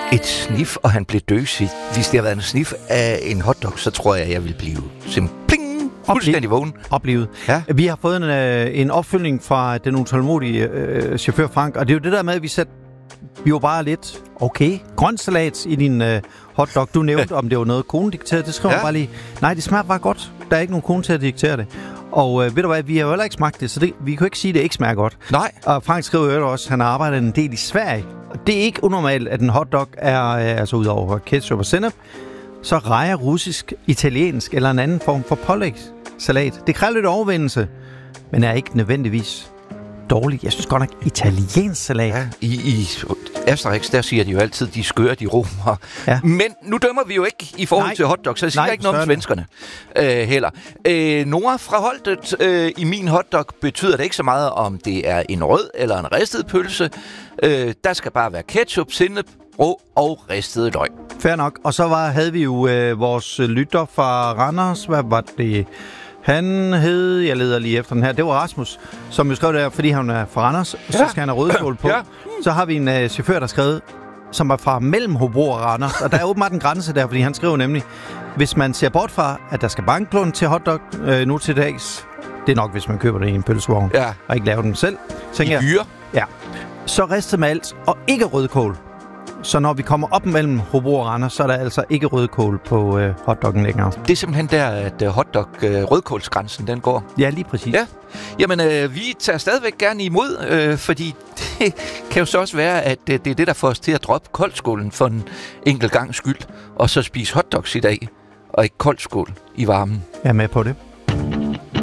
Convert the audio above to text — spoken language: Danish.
Et snif, og han blev døsig. Hvis det havde været en snif af en hotdog, så tror jeg ville blive simpelthen fuldstændig vågen. Oplevet. Ja. Vi har fået en opfølgning fra den utålmodige chauffør Frank, og det er jo det der med, at vi var bare lidt, okay, grøntsalat i din hotdog. Du nævnte, om det var noget konen dikterede. Det skrev bare lige. Nej, det smager bare godt. Der er ikke nogen kone til at diktere det. Og ved du hvad, vi har jo heller ikke smagt det, så vi kan jo ikke sige, at det ikke smager godt. Nej. Og Frank skriver jo også, at han har arbejdet en del i Sverige. Og det er ikke unormalt, at en hotdog er, altså udover ketchup og sennep, så rejer russisk, italiensk eller en anden form for pålægssalat. Det kræver lidt overvindelse, men er ikke nødvendigvis dårligt. Jeg synes godt nok, italiensk salat. Ja, i Asterix, der siger de jo altid, de skøre, de romer. Ja. Men nu dømmer vi jo ikke i forhold til hotdog, så jeg siger ikke noget om svenskerne heller. Nora fra Holtet, i min hotdog betyder det ikke så meget, om det er en rød eller en ristet pølse. Der skal bare være ketchup, sennep, rå og ristet løg. Fair nok. Og så havde vi jo vores lytter fra Randers. Hvad var det? Han hed, jeg leder lige efter den her, det var Rasmus, som jo skrev der, fordi han er fra Randers, så skal han have rødskål på. Ja. Så har vi en chauffør, der skrev, som er fra mellem Hobro og Randers, og der er åbenbart en grænse der, fordi han skriver nemlig, hvis man ser bort fra, at der skal bankklund til hotdog nu til dags, det er nok, hvis man køber det i en pølsevogn, og ikke laver den selv. I dyre? Ja. Så ristet med alt, og ikke rødkål. Så når vi kommer op mellem Hobro og Randers, så er der altså ikke rødkål på hotdoggen længere. Det er simpelthen der, at hotdog-rødkålsgrænsen den går. Ja, lige præcis. Ja. Jamen, vi tager stadigvæk gerne imod, fordi det kan jo så også være, at det er det, der får os til at droppe koldskålen for en enkelt gang skyld, og så spise hotdogs i dag, og ikke koldskål i varmen. Jeg er med på det.